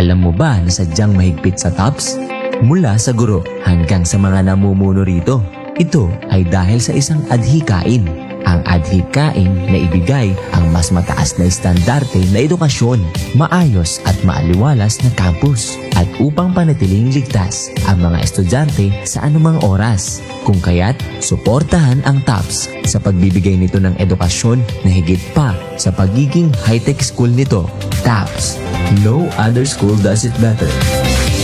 Alam mo ba na sadyang mahigpit sa TOPS? Mula sa guro hanggang sa mga namumuno rito, ito ay dahil sa isang adhikain. Ang adhikain na ibigay ang mas mataas na estandarte na edukasyon, maayos at maaliwalas na campus, at upang panatiling ligtas ang mga estudyante sa anumang oras. Kung kaya't, suportahan ang TOPS sa pagbibigay nito ng edukasyon na higit pa sa pagiging high-tech school nito. TOPS, no other school does it better.